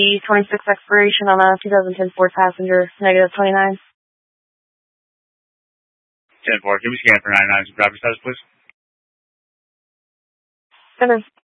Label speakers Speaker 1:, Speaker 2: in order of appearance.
Speaker 1: 26 expiration on a 2010 Ford Passenger, -29.
Speaker 2: 10-4, give me a scan for 99. Driver's status, please.
Speaker 1: Center.